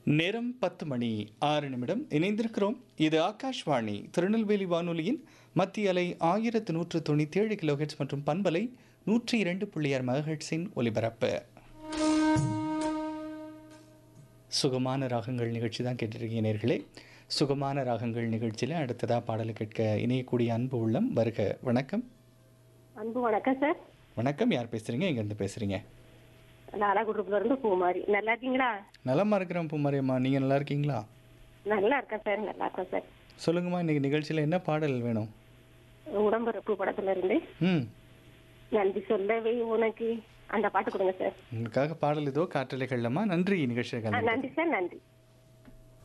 நேரம் 10 மணி 6 நிமிடம் இணைந்திருக்கிறோம். இது ஆகாஷ்வாணி திருநெல்வேலி வானொலியின் மத்திய அலை 1197 கிலோஹெட்ஸ் மற்றும் பண்பலை 102.6 மெகாஹெட்ஸின் ஒலிபரப்பு. சுகமான ராகங்கள் நிகழ்ச்சி தான் கேட்டிருக்கீங்க நேர்களே. சுகமான ராகங்கள் நிகழ்ச்சியில் அடுத்ததாக பாடலை கேட்க இணையக்கூடிய அன்பு உள்ளம் வருக. வணக்கம். அன்பு வணக்கம் சார். வணக்கம். யார் பேசுகிறீங்க? எங்கேருந்து பேசுகிறீங்க? லாலாகுடுப்புல இருந்து பூமாரி. நல்லா இருக்கீங்களா? நலமா இருக்கிறேன் பூமாரி அம்மா. நீங்கள் நல்லா இருக்கீங்களா? நல்லா இருக்கேன் சார். நல்லா இருக்கேன் சார். சொல்லுங்கம்மா, இன்னைக்கு நிகழ்ச்சியில் என்ன பாடல் வேணும்? உடம்பரப்பு படத்துல இருந்து நன்றி சொல்லவே உனக்கு அந்த பாட்டு கொடுங்க சார். உங்களுக்காக பாடல் இதோ காற்றலைகள்லம்மா. நன்றி நிகழ்ச்சிகள். நன்றி சார். நன்றி.